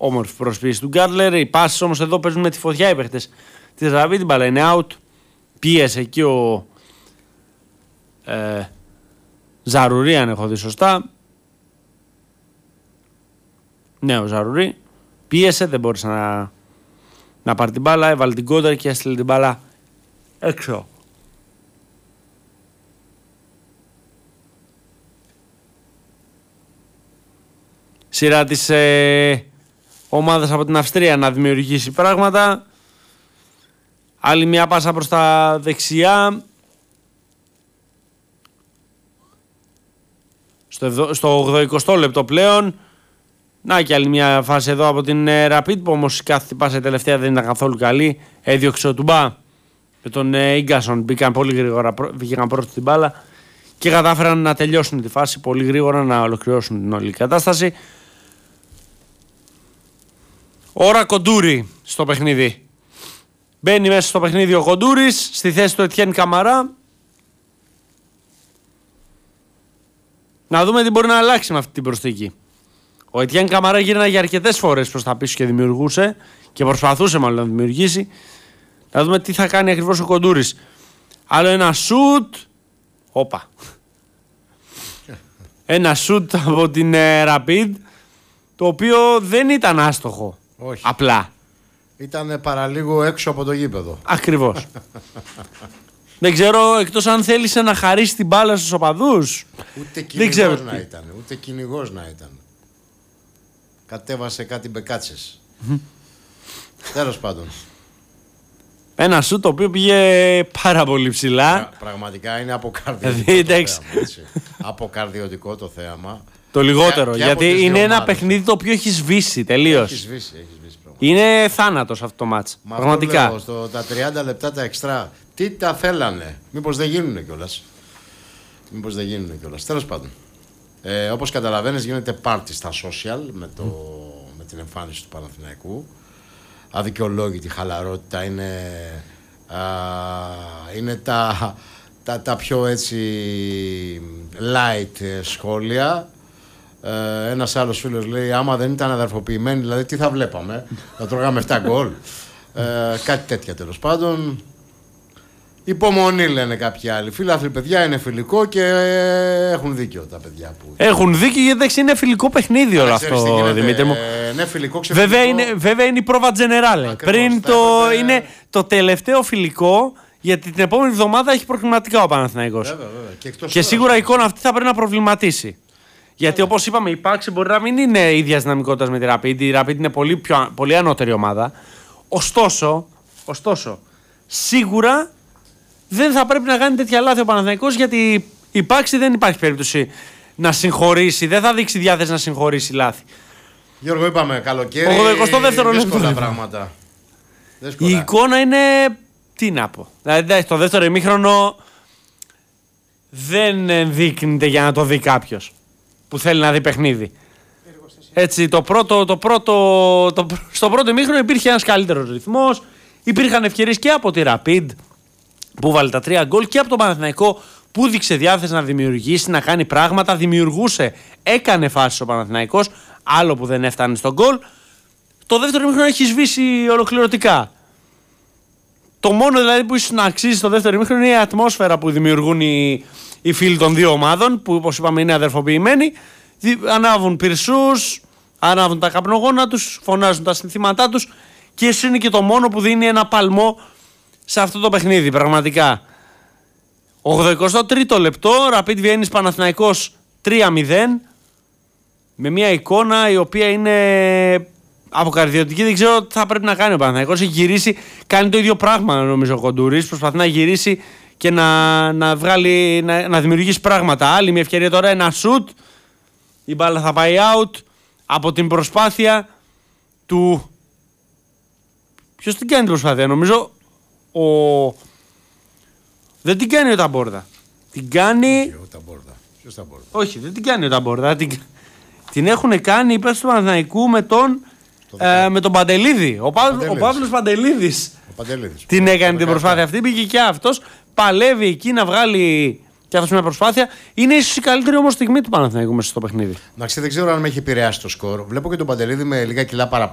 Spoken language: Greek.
Όμορφη προσποίηση του Γκάρλερ. Οι πάσεις όμως εδώ παίζουν με τη φωτιά οι παίχτες της Rapid. Την μπάλα είναι out. Πίεσε εκεί ο Ζαρουρί, αν έχω δει σωστά. Ναι, ο Ζαρουρί. Πίεσε, δεν μπόρεσε να πάρει την μπάλα. Έβαλε την κόντρα και έστειλε την μπάλα έξω. Σειρά της ομάδας από την Αυστρία να δημιουργήσει πράγματα. Άλλη μια πάσα προς τα δεξιά. Στο 80 λεπτό πλέον. Να και άλλη μια φάση εδώ από την Rapid, που όμως κάθε πάσα τελευταία δεν ήταν καθόλου καλή. Έδιωξε ο Τουμπά με τον Ίγκασον. Μπήκαν πολύ γρήγορα, βγήκαν πρώτη την μπάλα και κατάφεραν να τελειώσουν τη φάση πολύ γρήγορα, να ολοκληρώσουν την όλη κατάσταση. Ώρα Κοντούρη στο παιχνίδι. Μπαίνει μέσα στο παιχνίδι ο Κοντούρης στη θέση του Ετιέν Καμαρά. Να δούμε τι μπορεί να αλλάξει με αυτή την προσθήκη. Ο Ετιέν Καμαρά γύρναγε για αρκετές φορές προς τα πίσω και δημιουργούσε και προσπαθούσε μάλλον να δημιουργήσει. Να δούμε τι θα κάνει ακριβώς ο Κοντούρης. Άλλο ένα σουτ. Όπα. Ένα σουτ από την Rapid, το οποίο δεν ήταν άστοχο. Όχι. Απλά. Ήταν παραλίγο έξω από το γήπεδο. Ακριβώς. Δεν ξέρω, εκτός αν θέλησε να χαρίσει την μπάλα στους οπαδούς. Ούτε κυνηγός να ήταν. Ούτε κυνηγός να ήταν. Κατέβασε κάτι μπεκάτσες. Τέλος πάντων. Ένα σουτ το οποίο πήγε πάρα πολύ ψηλά. Πραγματικά είναι αποκαρδιωτικό το θέαμα. Αποκαρδιωτικό το θέαμα. Το λιγότερο, και γιατί είναι ένα παιχνίδι το οποίο έχει σβήσει τελείως. Έχει σβήσει. Είναι θάνατος αυτό το μάτς. Πραγματικά. Λέω, τα 30 λεπτά τα εξτρά, τι τα θέλανε. Μήπως δεν γίνουνε κιόλας. Τέλος πάντων. Όπως καταλαβαίνεις, γίνεται πάρτι στα social με την εμφάνιση του Παναθηναϊκού. Αδικαιολόγητη χαλαρότητα, είναι τα πιο έτσι light σχόλια. Ένας άλλος φίλος λέει, άμα δεν ήταν αδερφοποιημένοι, δηλαδή τι θα βλέπαμε, θα τρώγαμε 7 γκολ. Κάτι τέτοια τέλος πάντων. Υπομονή λένε κάποιοι άλλοι. Φίλαθλοι παιδιά, είναι φιλικό και έχουν δίκιο τα παιδιά που. Έχουν δίκιο, γιατί είναι φιλικό παιχνίδι όλο αυτό, Δημήτρη μου. Ναι, φιλικό, ξεφιλικό. Βέβαια είναι η πρόβα τζενεράλε. Πριν είναι το τελευταίο φιλικό, γιατί την επόμενη εβδομάδα έχει προκριματικά ο Παναθηναϊκός. Βέβαια. Και σίγουρα η εικόνα αυτή θα πρέπει να προβληματίσει. Γιατί όπως είπαμε, η Πάξη μπορεί να μην είναι ίδια δυναμικότητα με τη Rapid. Η Rapid είναι πολύ ανώτερη ομάδα. Ωστόσο, σίγουρα δεν θα πρέπει να κάνει τέτοια λάθη ο Παναθηναϊκός, γιατί η Πάξη δεν υπάρχει περίπτωση να συγχωρήσει. Δεν θα δείξει διάθεση να συγχωρήσει λάθη. Γιώργο, είπαμε καλοκαίρι. 82 δύσκολα πράγματα. Η εικόνα είναι. Τι να πω. Δηλαδή, το δεύτερο ημίχρονο δεν ενδείκνυται για να το δει κάποιος που θέλει να δει παιχνίδι. Έτσι, στο πρώτο ημίχρονο υπήρχε ένας καλύτερος ρυθμός. Υπήρχαν ευκαιρίες και από τη Rapid που βάλει τα 3 γκολ και από τον Παναθηναϊκό που δείξε διάθεση να δημιουργήσει, να κάνει πράγματα. Δημιουργούσε, έκανε φάσεις ο Παναθηναϊκός, άλλο που δεν έφτανε στον γκολ. Το δεύτερο ημίχρονο έχει σβήσει ολοκληρωτικά. Το μόνο δηλαδή που ίσως να αξίζει στο δεύτερο ημίχρονο είναι η ατμόσφαιρα που δημιουργούν οι φίλοι των δύο ομάδων, που όπως είπαμε είναι αδερφοποιημένοι. Ανάβουν πυρσούς, ανάβουν τα καπνογόνα τους, φωνάζουν τα συνθήματά τους και eso είναι και το μόνο που δίνει ένα παλμό σε αυτό το παιχνίδι, πραγματικά. 83ο λεπτό, Rapid Βιέννης Παναθηναϊκός 3-0, με μια εικόνα η οποία είναι αποκαρδιωτική. Δεν ξέρω τι θα πρέπει να κάνει ο Παναθηναϊκός. Έχει γυρίσει, κάνει το ίδιο πράγμα νομίζω ο Κοντούρης, προσπαθεί να γυρίσει και να δημιουργήσει πράγματα. Άλλη μια ευκαιρία τώρα, ένα σουτ, η μπάλα θα πάει out από την προσπάθεια του. Ποιος την κάνει την προσπάθεια? Νομίζω δεν την κάνει ο Ταμπόρδα. Την κάνει. Ποιος Ταμπόρδα? Όχι, δεν την κάνει ο Ταμπόρδα. Την έχουν κάνει υπέρ του Παναθηναϊκού με τον Παντελίδη. Ο Παύλος Παντελίδης. Την έκανε την προσπάθεια αυτή. Πήγε και αυτός. Παλεύει εκεί να βγάλει και αυτός μια προσπάθεια. Είναι ίσως η καλύτερη όμως στιγμή του Παναθηναϊκού μέσα στο παιχνίδι. Εντάξει, δεν ξέρω αν με έχει επηρεάσει το σκορ. Βλέπω και τον Παντελίδη με λίγα κιλά παραπάνω.